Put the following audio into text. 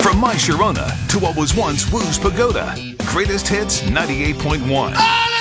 From My Sharona to what was once Wu's Pagoda. Greatest Hits 98.1.